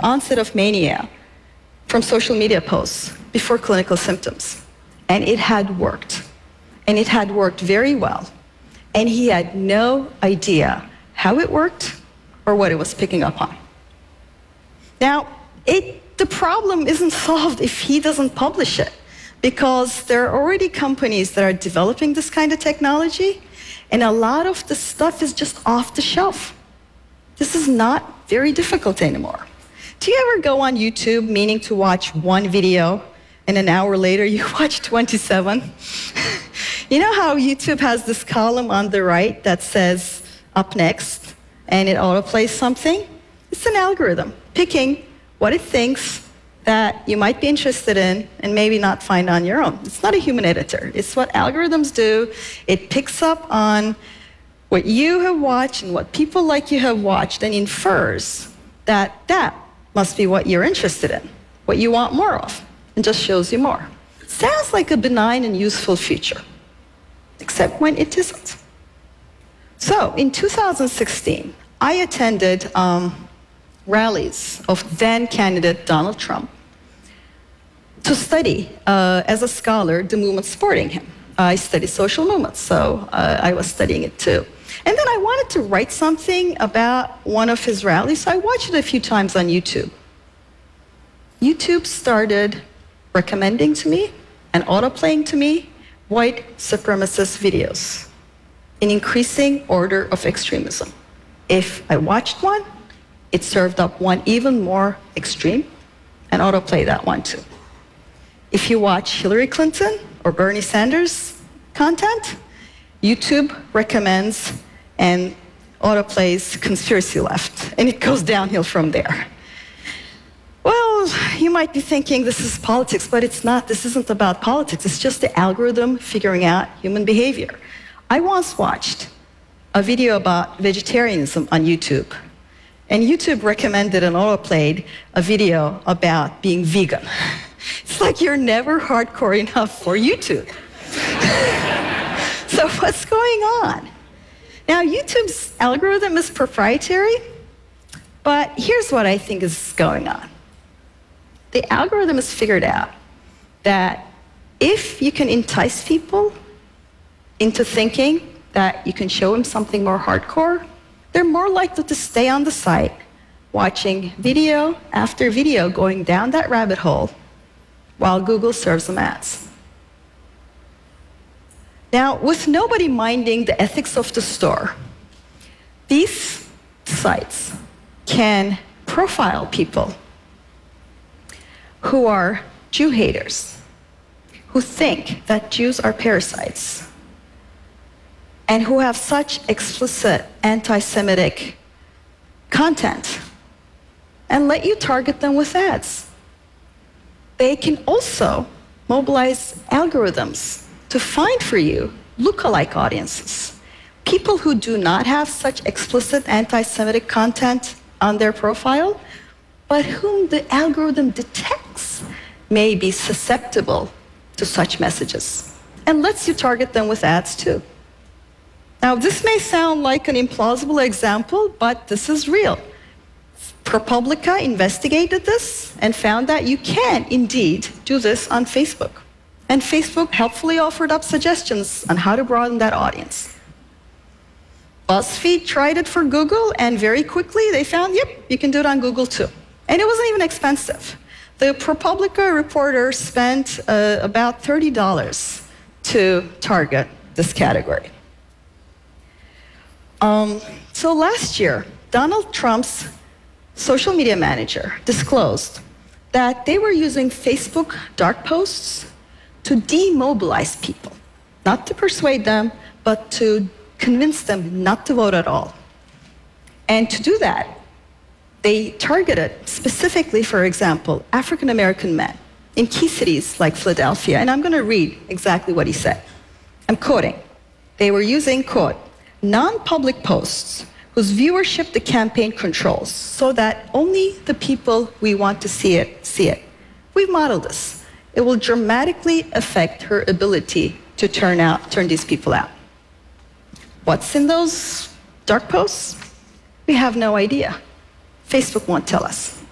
onset of mania from social media posts before clinical symptoms. And it had worked. And it had worked very well. And he had no idea how it worked or what it was picking up on. Now, the problem isn't solved if he doesn't publish it, because there are already companies that are developing this kind of technology, and a lot of the stuff is just off the shelf. This is not very difficult anymore. Do you ever go on YouTube meaning to watch one video, and an hour later you watch 27? You know how YouTube has this column on the right that says up next, and it autoplays something? It's an algorithm picking what it thinks that you might be interested in and maybe not find on your own. It's not a human editor. It's what algorithms do. It picks up on what you have watched and what people like you have watched and infers that that must be what you're interested in, what you want more of, and just shows you more. It sounds like a benign and useful feature, except when it isn't. So in 2016, I attended rallies of then candidate Donald Trump to study, as a scholar, the movement supporting him. I study social movements, so I was studying it too. And then I wanted to write something about one of his rallies, so I watched it a few times on YouTube. YouTube started recommending to me and autoplaying to me white supremacist videos in increasing order of extremism. If I watched one, it served up one even more extreme and autoplay that one too. If you watch Hillary Clinton or Bernie Sanders content, YouTube recommends and autoplays conspiracy left, and it goes downhill from there. Well, you might be thinking this is politics, but it's not. This isn't about politics. It's just the algorithm figuring out human behavior. I once watched a video about vegetarianism on YouTube, and YouTube recommended and autoplayed a video about being vegan. It's like you're never hardcore enough for YouTube. So what's going on? Now, YouTube's algorithm is proprietary, but here's what I think is going on. The algorithm has figured out that if you can entice people into thinking that you can show them something more hardcore, they're more likely to stay on the site watching video after video going down that rabbit hole while Google serves them ads. Now, with nobody minding the ethics of the store, these sites can profile people who are Jew haters, who think that Jews are parasites, and who have such explicit anti-Semitic content, and let you target them with ads. They can also mobilize algorithms to find for you lookalike audiences, people who do not have such explicit anti-Semitic content on their profile, but whom the algorithm detects may be susceptible to such messages, and lets you target them with ads too. Now, this may sound like an implausible example, but this is real. ProPublica investigated this and found that you can indeed do this on Facebook. And Facebook helpfully offered up suggestions on how to broaden that audience. BuzzFeed tried it for Google, and very quickly they found, yep, you can do it on Google too. And it wasn't even expensive. The ProPublica reporter spent about $30 to target this category. So last year, Donald Trump's social media manager disclosed that they were using Facebook dark posts to demobilize people, not to persuade them, but to convince them not to vote at all. And to do that, they targeted specifically, for example, African American men in key cities like Philadelphia. And I'm going to read exactly what he said. I'm quoting. They were using, quote, non-public posts whose viewership the campaign controls so that only the people we want to see it, see it. We've modeled this. It will dramatically affect her ability to turn these people out. What's in those dark posts? We have no idea. Facebook won't tell us.